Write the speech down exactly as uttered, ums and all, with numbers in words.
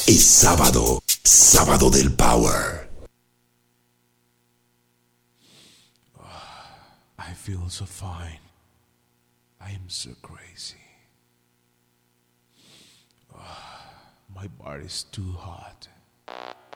Es sábado, sábado del Power. I feel so fine. I am so crazy. My body's too hot.